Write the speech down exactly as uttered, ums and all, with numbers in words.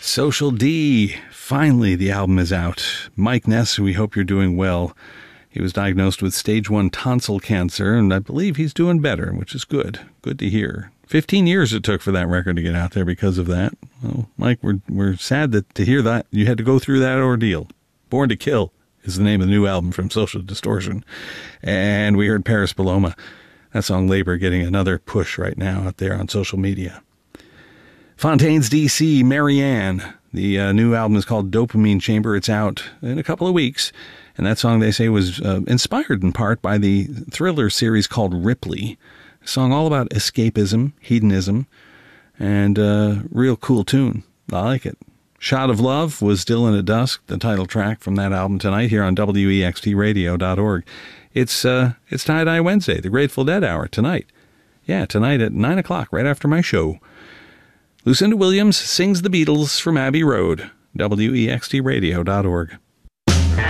Social D. Finally, the album is out. Mike Ness, we hope you're doing well. He was diagnosed with stage one tonsil cancer, and I believe he's doing better, which is good. Good to hear. Fifteen years it took for that record to get out there because of that. Well, Mike, we're we're sad that to hear that you had to go through that ordeal. Born to Kill is the name of the new album from Social Distortion. And we heard Paris Paloma. That song Labor getting another push right now out there on social media. Fontaines D C, Marianne. The uh, new album is called Dopamine Chamber. It's out in a couple of weeks. And that song, they say, was uh, inspired in part by the thriller series called Ripley. A song all about escapism, hedonism, and uh, real cool tune. I like it. Shot of Love was Still in the Dusk, the title track from that album tonight here on W E X T radio dot org. It's uh, it's Tie-Dye Wednesday, the Grateful Dead Hour, tonight. Yeah, tonight at nine o'clock, right after my show. Lucinda Williams sings the Beatles from Abbey Road, W E X T radio dot org.